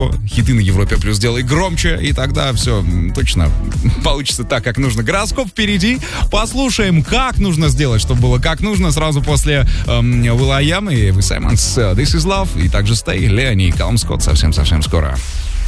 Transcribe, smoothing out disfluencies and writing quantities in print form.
хиты на Европе плюс делай громче, и тогда все точно получится так, как нужно. Гороскоп впереди. Послушаем, как нужно сделать, чтобы было как нужно, сразу после will.i.am и Эвы Саймонс This Is Love, и также Stay, Леони и Калум Скотт совсем-совсем скоро.